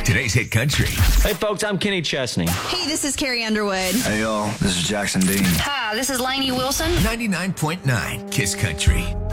Today's Hit Country. Hey, folks, I'm Kenny Chesney. Hey, this is Carrie Underwood. Hey, y'all. This is Jackson Dean. Hi, this is Lainey Wilson. 99.9 Kiss Country.